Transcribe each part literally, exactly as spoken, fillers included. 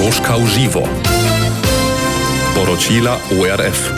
Moskau živo. Poročila O R F.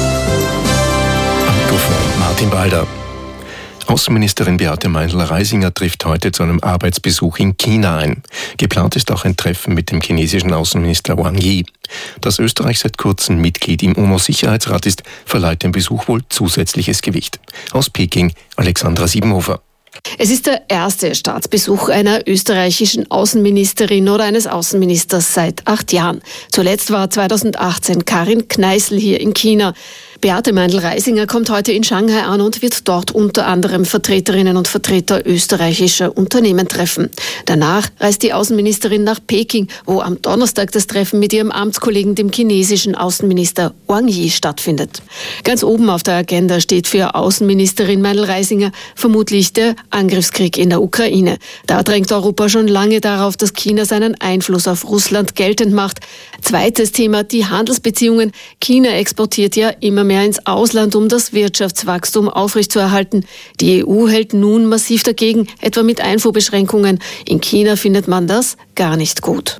Am Mikrofon Martin Balder. Außenministerin Beate Meindl-Reisinger trifft heute zu einem Arbeitsbesuch in China ein. Geplant ist auch ein Treffen mit dem chinesischen Außenminister Wang Yi. Dass Österreich seit kurzem Mitglied im UNO-Sicherheitsrat ist, verleiht dem Besuch wohl zusätzliches Gewicht. Aus Peking, Alexandra Siebenhofer. Es ist der erste Staatsbesuch einer österreichischen Außenministerin oder eines Außenministers seit acht Jahren. Zuletzt war zweitausendachtzehn Karin Kneißl hier in China. Beate Meindl-Reisinger kommt heute in Shanghai an und wird dort unter anderem Vertreterinnen und Vertreter österreichischer Unternehmen treffen. Danach reist die Außenministerin nach Peking, wo am Donnerstag das Treffen mit ihrem Amtskollegen, dem chinesischen Außenminister Wang Yi, stattfindet. Ganz oben auf der Agenda steht für Außenministerin Meindl-Reisinger vermutlich der Angriffskrieg in der Ukraine. Da drängt Europa schon lange darauf, dass China seinen Einfluss auf Russland geltend macht. Zweites Thema, die Handelsbeziehungen. China exportiert ja immer mehr ins Ausland, um das Wirtschaftswachstum aufrechtzuerhalten. Die E U hält nun massiv dagegen, etwa mit Einfuhrbeschränkungen. In China findet man das gar nicht gut.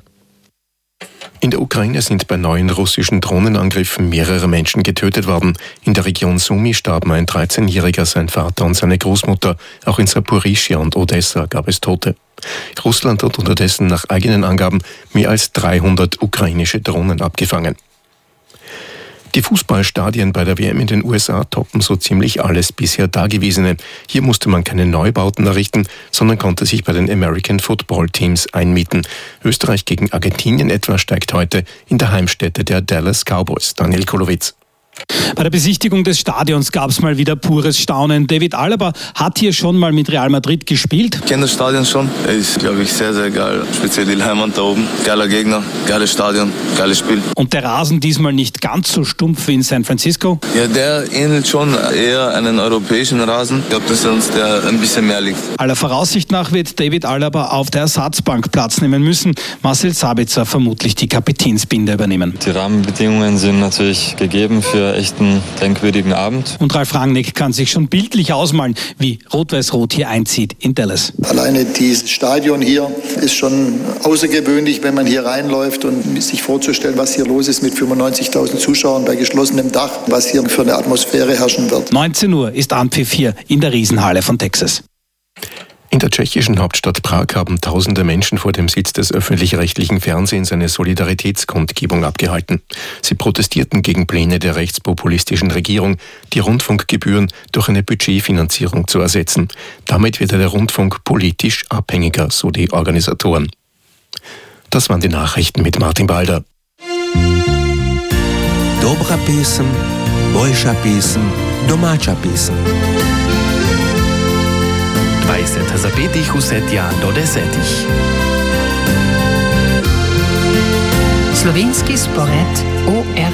In der Ukraine sind bei neuen russischen Drohnenangriffen mehrere Menschen getötet worden. In der Region Sumy starben ein dreizehnjähriger, sein Vater und seine Großmutter. Auch in Saporischschja und Odessa gab es Tote. Russland hat unterdessen nach eigenen Angaben mehr als dreihundert ukrainische Drohnen abgefangen. Die Fußballstadien bei der W M in den U S A toppen so ziemlich alles bisher Dagewesene. Hier musste man keine Neubauten errichten, sondern konnte sich bei den American Football Teams einmieten. Österreich gegen Argentinien etwa steigt heute in der Heimstätte der Dallas Cowboys. Daniel Kolowitz. Bei der Besichtigung des Stadions gab es mal wieder pures Staunen. David Alaba hat hier schon mal mit Real Madrid gespielt. Ich kenne das Stadion schon. Ist, glaube ich, sehr, sehr geil. Speziell die Heimat da oben. Geiler Gegner, geiles Stadion, geiles Spiel. Und der Rasen diesmal nicht ganz so stumpf wie in San Francisco? Ja, der ähnelt schon eher einen europäischen Rasen. Ich glaube, dass uns der ein bisschen mehr liegt. Aller Voraussicht nach wird David Alaba auf der Ersatzbank Platz nehmen müssen. Marcel Sabitzer vermutlich die Kapitänsbinde übernehmen. Die Rahmenbedingungen sind natürlich gegeben für echt einen denkwürdigen Abend. Und Ralf Rangnick kann sich schon bildlich ausmalen, wie Rot-Weiß-Rot hier einzieht in Dallas. Alleine dieses Stadion hier ist schon außergewöhnlich, wenn man hier reinläuft und sich vorzustellen, was hier los ist mit fünfundneunzigtausend Zuschauern bei geschlossenem Dach, was hier für eine Atmosphäre herrschen wird. neunzehn Uhr ist Anpfiff hier in der Riesenhalle von Texas. In der tschechischen Hauptstadt Prag haben tausende Menschen vor dem Sitz des öffentlich-rechtlichen Fernsehens eine Solidaritätskundgebung abgehalten. Sie protestierten gegen Pläne der rechtspopulistischen Regierung, die Rundfunkgebühren durch eine Budgetfinanzierung zu ersetzen. Damit wird der Rundfunk politisch abhängiger, so die Organisatoren. Das waren die Nachrichten mit Martin Balder. Dobra pesem, boljša pesem, domača pesem. dvajset zapetih vsetja do desetih. Slovenski spored O R